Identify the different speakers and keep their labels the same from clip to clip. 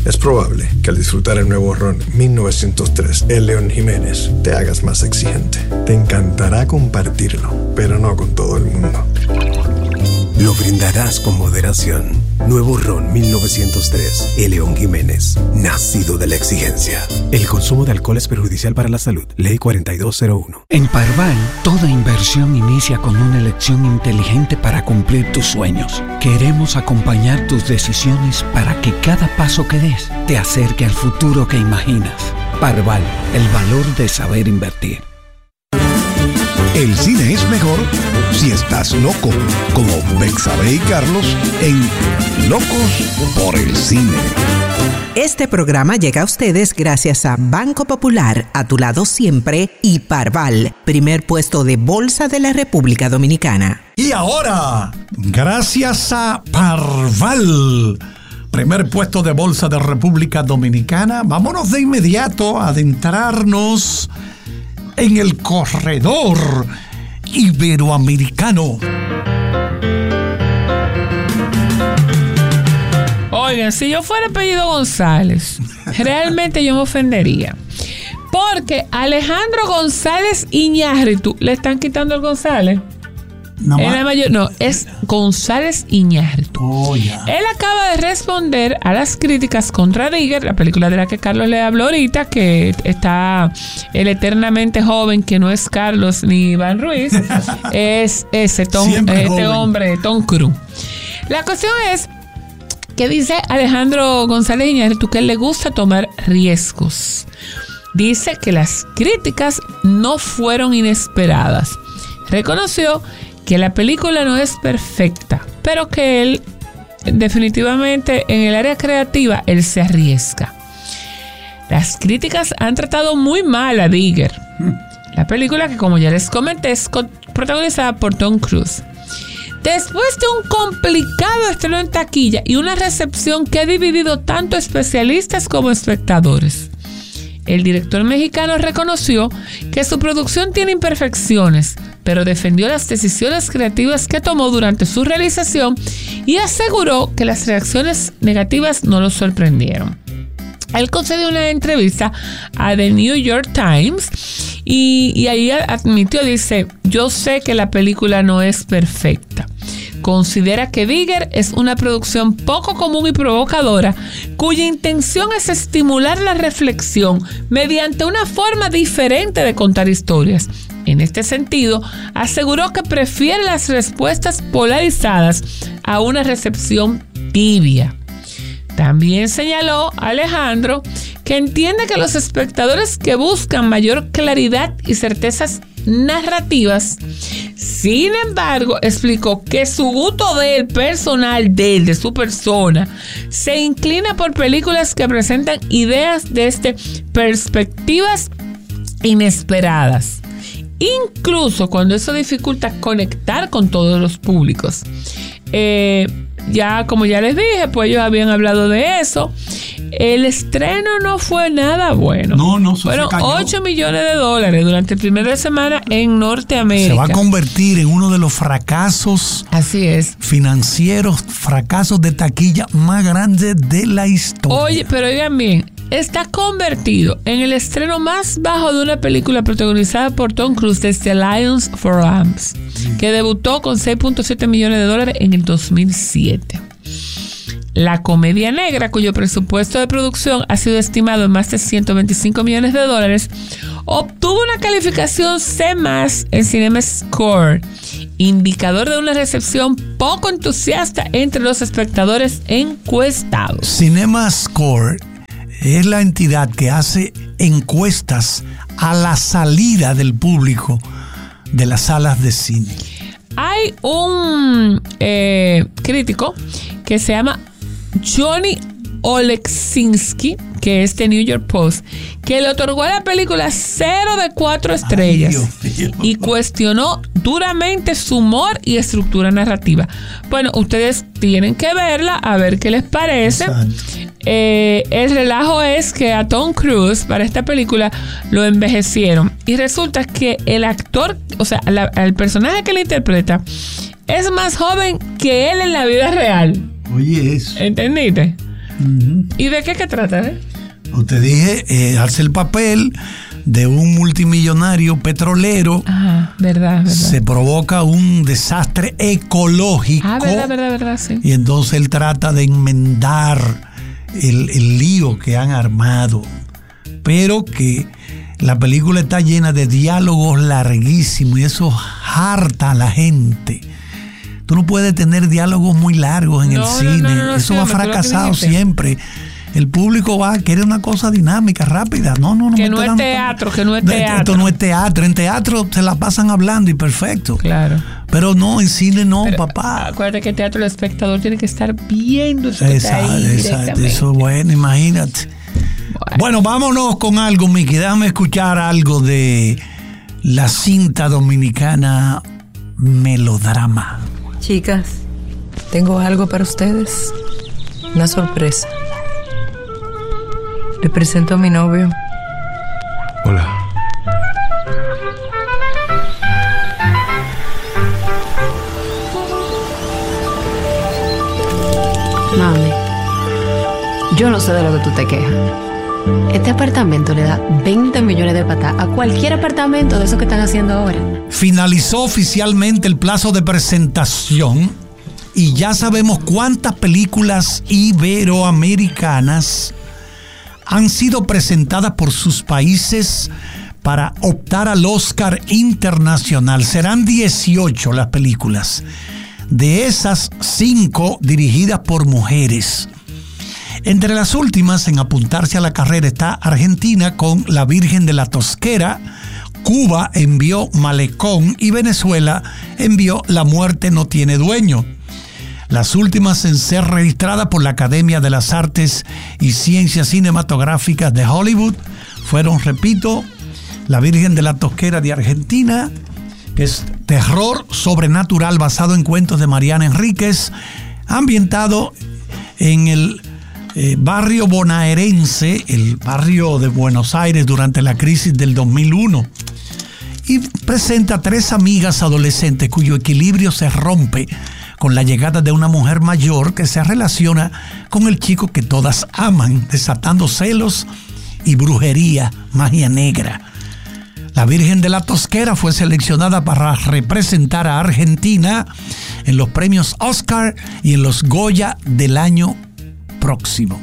Speaker 1: Es probable que al disfrutar el nuevo ron 1903, el León Jiménez, te hagas más exigente. Te encantará compartirlo, pero no con todo el mundo.
Speaker 2: Lo brindarás con moderación. Nuevo ron 1903, el León Jiménez, nacido de la exigencia. El consumo de alcohol es perjudicial para la salud. Ley 4201.
Speaker 3: En Parval, toda inversión inicia con una elección inteligente para cumplir tus sueños. Queremos acompañar tus decisiones para que cada paso que des te acerque al futuro que imaginas. Parval, el valor de saber invertir.
Speaker 4: El cine es mejor si estás loco, como Betsabe y Carlos en Locos por el Cine.
Speaker 5: Este programa llega a ustedes gracias a Banco Popular, a tu lado siempre, y Parval, primer puesto de bolsa de la República Dominicana.
Speaker 6: Y ahora, gracias a Parval, primer puesto de bolsa de República Dominicana, vámonos de inmediato a adentrarnos en el corredor iberoamericano.
Speaker 7: Oigan, si yo fuera apellido González, realmente yo me ofendería. Porque Alejandro González Iñárritu, le están quitando el González. No, es González Iñárritu.
Speaker 6: Oh, yeah.
Speaker 7: Él acaba de responder a las críticas contra Digger, la película de la que Carlos le habló ahorita, que está el eternamente joven, que no es Carlos ni Iván Ruiz, es ese hombre, Tom Cruise. La cuestión es que dice Alejandro González Iñárritu que le gusta tomar riesgos. Dice que las críticas no fueron inesperadas. Reconoció que la película no es perfecta, pero que él definitivamente en el área creativa él se arriesga. Las críticas han tratado muy mal a Digger, la película que, como ya les comenté, es protagonizada por Tom Cruise. Después de un complicado estreno en taquilla y una recepción que ha dividido tanto especialistas como espectadores, el director mexicano reconoció que su producción tiene imperfecciones, pero defendió las decisiones creativas que tomó durante su realización y aseguró que las reacciones negativas no lo sorprendieron. Él concedió una entrevista a The New York Times y ahí admitió, dice, yo sé que la película no es perfecta. Considera que Digger es una producción poco común y provocadora, cuya intención es estimular la reflexión mediante una forma diferente de contar historias. En este sentido, aseguró que prefiere las respuestas polarizadas a una recepción tibia. También señaló Alejandro que entiende que los espectadores que buscan mayor claridad y certezas narrativas, sin embargo, explicó que su gusto del personal de su persona se inclina por películas que presentan ideas desde perspectivas inesperadas, incluso cuando eso dificulta conectar con todos los públicos. Ya, como ya les dije, pues ellos habían hablado de eso. El estreno no fue nada bueno.
Speaker 6: No,
Speaker 7: fueron $8 millones durante el primer de semana en Norteamérica.
Speaker 6: Se va a convertir en uno de los fracasos,
Speaker 7: así es,
Speaker 6: financieros, fracasos de taquilla más grandes de la historia.
Speaker 7: Oye, pero oigan bien, está convertido en el estreno más bajo de una película protagonizada por Tom Cruise desde Lions for Lambs, que debutó con $6.7 millones en el 2007. La comedia negra, cuyo presupuesto de producción ha sido estimado en más de $125 millones, obtuvo una calificación C+ en CinemaScore, indicador de una recepción poco entusiasta entre los espectadores encuestados.
Speaker 6: CinemaScore es la entidad que hace encuestas a la salida del público de las salas de cine.
Speaker 7: Hay un crítico que se llama Johnny Oleksinski, que es de New York Post, que le otorgó a la película 0 de 4 estrellas. Y cuestionó duramente su humor y estructura narrativa. Bueno, ustedes tienen que verla a ver qué les parece. El relajo es que a Tom Cruise para esta película lo envejecieron y resulta que el actor, o sea, el personaje que le interpreta es más joven que él en la vida real.
Speaker 6: Oye, eso.
Speaker 7: ¿Entendiste? ¿Y de qué trata?
Speaker 6: Te dije, hace el papel de un multimillonario petrolero.
Speaker 7: Ajá, verdad.
Speaker 6: Se provoca un desastre ecológico.
Speaker 7: Verdad, sí.
Speaker 6: Y entonces él trata de enmendar el lío que han armado. Pero que la película está llena de diálogos larguísimos y eso harta a la gente. Tú no puedes tener diálogos muy largos en el cine. Eso ha fracasado siempre. El público va a querer una cosa dinámica, rápida. No
Speaker 7: que no es teatro.
Speaker 6: Esto no es teatro. En teatro se la pasan hablando y perfecto.
Speaker 7: Claro.
Speaker 6: Pero no, en cine no, papá.
Speaker 7: Acuérdate que en teatro el espectador tiene que estar viendo eso.
Speaker 6: Exacto. Eso es bueno, imagínate. Bueno, vámonos con algo, Miki. Déjame escuchar algo de la cinta dominicana Melodrama.
Speaker 8: Chicas, tengo algo para ustedes. Una sorpresa. Les presento a mi novio.
Speaker 1: Hola.
Speaker 9: Mami, yo no sé de lo que tú te quejas. Este apartamento le da 20 millones de patas a cualquier apartamento de esos que están haciendo ahora.
Speaker 6: Finalizó oficialmente el plazo de presentación y ya sabemos cuántas películas iberoamericanas han sido presentadas por sus países para optar al Oscar internacional. Serán 18 las películas. De esas, 5 dirigidas por mujeres. Entre las últimas en apuntarse a la carrera está Argentina con La Virgen de la Tosquera, Cuba envió Malecón y Venezuela envió La Muerte no tiene dueño. Las últimas en ser registradas por la Academia de las Artes y Ciencias Cinematográficas de Hollywood fueron, repito, La Virgen de la Tosquera de Argentina, que es terror sobrenatural basado en cuentos de Mariana Enríquez, ambientado en el barrio bonaerense, el barrio de Buenos Aires durante la crisis del 2001. Y presenta 3 amigas adolescentes cuyo equilibrio se rompe con la llegada de una mujer mayor que se relaciona con el chico que todas aman, desatando celos y brujería, magia negra. La Virgen de la Tosquera fue seleccionada para representar a Argentina en los premios Oscar y en los Goya del año próximo.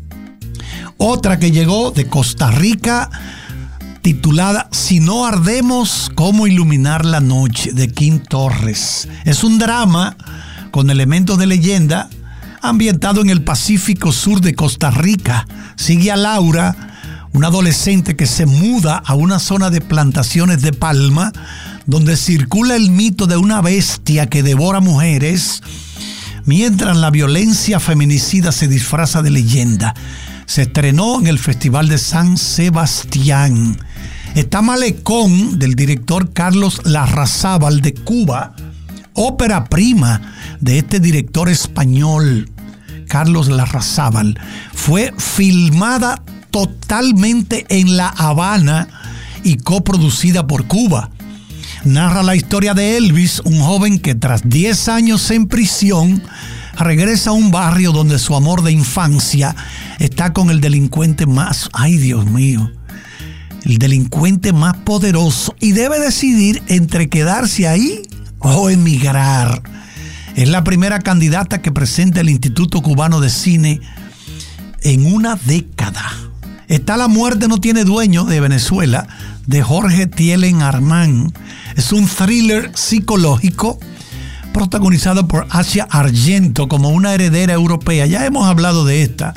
Speaker 6: Otra que llegó de Costa Rica, titulada Si no ardemos, ¿cómo iluminar la noche?, de Kim Torres. Es un drama con elementos de leyenda ambientado en el Pacífico Sur de Costa Rica. Sigue a Laura, una adolescente que se muda a una zona de plantaciones de palma donde circula el mito de una bestia que devora mujeres, mientras la violencia feminicida se disfraza de leyenda. Se estrenó en el Festival de San Sebastián. Está Malecón, del director Carlos Larrazábal de Cuba, ópera prima de este director español, Carlos Larrazábal. Fue filmada totalmente en La Habana y coproducida por Cuba. Narra la historia de Elvis, un joven que tras 10 años en prisión regresa a un barrio donde su amor de infancia está con el delincuente más, ay Dios mío, el delincuente más poderoso, y debe decidir entre quedarse ahí o emigrar. Es la primera candidata que presenta el Instituto Cubano de Cine en una década. Está La Muerte no tiene dueño, de Venezuela, de Jorge Thielen Armán. Es un thriller psicológico protagonizado por Asia Argento como una heredera europea. Ya hemos hablado de esta.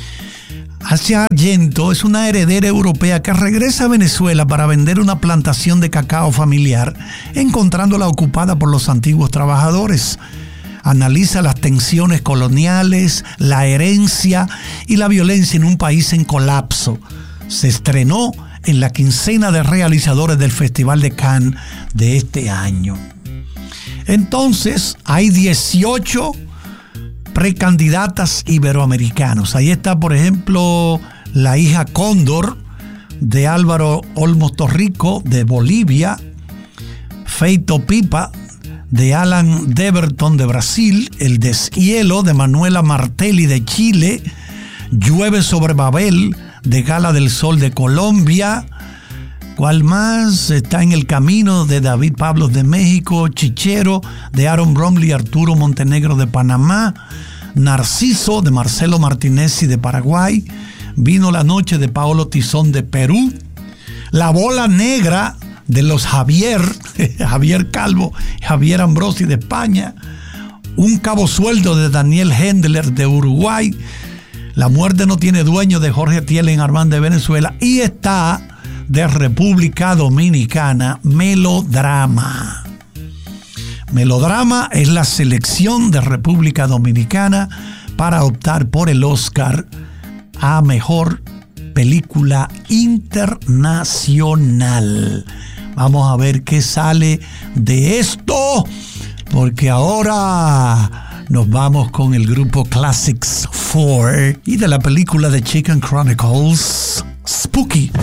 Speaker 6: Asia Argento es una heredera europea que regresa a Venezuela para vender una plantación de cacao familiar, encontrándola ocupada por los antiguos trabajadores. Analiza las tensiones coloniales, la herencia y la violencia en un país en colapso. Se estrenó en la quincena de realizadores del Festival de Cannes de este año. Entonces, hay 18 precandidatas iberoamericanos. Ahí está, por ejemplo, La hija Cóndor, de Álvaro Olmos Torrico, de Bolivia. Feito Pipa, de Alan Deverton, de Brasil. El deshielo, de Manuela Martelli, de Chile. Llueve sobre Babel, de Gala del Sol de Colombia. ¿Cuál más? Está en el camino, de David Pablos de México. Chichero, de Aaron Bromley y Arturo Montenegro de Panamá. Narciso, de Marcelo Martinezzi de Paraguay. Vino la noche, de Paolo Tizón de Perú. La bola negra, de los Javier Calvo, Javier Ambrosi de España. Un cabo sueldo, de Daniel Hendler de Uruguay. La muerte no tiene dueño, de Jorge Tielen Armán de Venezuela. Y está de República Dominicana, Melodrama. Melodrama es la selección de República Dominicana para optar por el Oscar a Mejor Película Internacional. Vamos a ver qué sale de esto, porque ahora nos vamos con el grupo Classics 4 y de la película The Chicken Chronicles, Spooky.